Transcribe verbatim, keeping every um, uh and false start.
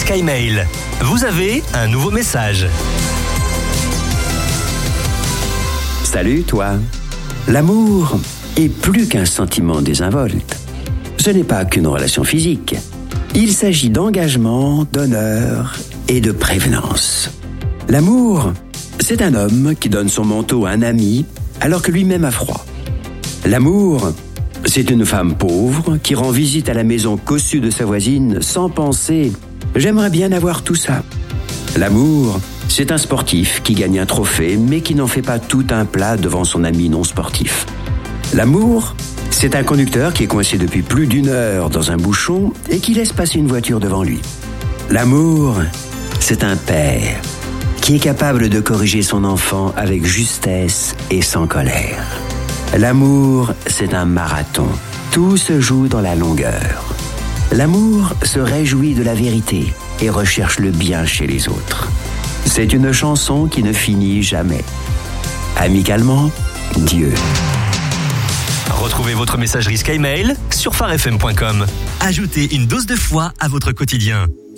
SkyMail. Vous avez un nouveau message. Salut toi. L'amour est plus qu'un sentiment désinvolte. Ce n'est pas qu'une relation physique. Il s'agit d'engagement, d'honneur et de prévenance. L'amour, c'est un homme qui donne son manteau à un ami alors que lui-même a froid. L'amour, c'est une femme pauvre qui rend visite à la maison cossue de sa voisine sans penser « j'aimerais bien avoir tout ça ». L'amour, c'est un sportif qui gagne un trophée mais qui n'en fait pas tout un plat devant son ami non sportif. L'amour, c'est un conducteur qui est coincé depuis plus d'une heure dans un bouchon et qui laisse passer une voiture devant lui. L'amour, c'est un père qui est capable de corriger son enfant avec justesse et sans colère. L'amour, c'est un marathon. Tout se joue dans la longueur. L'amour se réjouit de la vérité et recherche le bien chez les autres. C'est une chanson qui ne finit jamais. Amicalement, Dieu. Retrouvez votre messagerie SkyMail sur phare f m point com. Ajoutez une dose de foi à votre quotidien.